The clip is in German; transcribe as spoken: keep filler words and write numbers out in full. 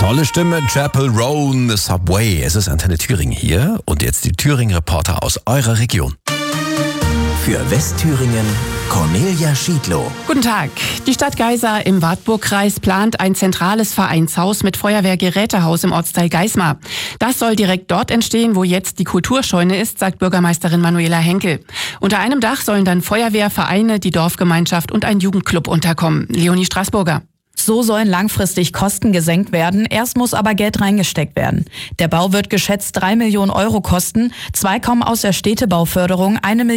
Tolle Stimme, Chapel Roan, The Subway. Es ist Antenne Thüringen hier und jetzt die Thüringen-Reporter aus eurer Region. Für Westthüringen Cornelia Schiedlow. Guten Tag. Die Stadt Geisa im Wartburgkreis plant ein zentrales Vereinshaus mit Feuerwehrgerätehaus im Ortsteil Geismar. Das soll direkt dort entstehen, wo jetzt die Kulturscheune ist, sagt Bürgermeisterin Manuela Henkel. Unter einem Dach sollen dann Feuerwehr, Vereine, die Dorfgemeinschaft und ein Jugendclub unterkommen. Leonie Straßburger. So sollen langfristig Kosten gesenkt werden. Erst muss aber Geld reingesteckt werden. Der Bau wird geschätzt drei Millionen Euro kosten. Zwei kommen aus der Städtebauförderung, eine Million